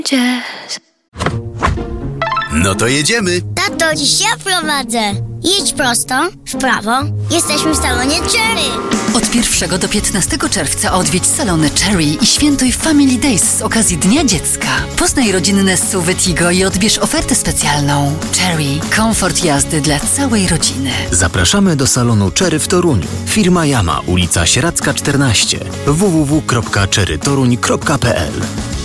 No to jedziemy. Tato, dziś ja prowadzę. Jedź prosto, w prawo. Jesteśmy w salonie Cherry. Od 1 do 15 czerwca odwiedź salony Cherry i świętuj Family Days z okazji Dnia Dziecka. Poznaj rodzinne SUV Tigo i odbierz ofertę specjalną. Cherry. Komfort jazdy dla całej rodziny. Zapraszamy do salonu Cherry w Toruniu. Firma Yama, ulica Sieradzka 14. www.cherrytoruń.pl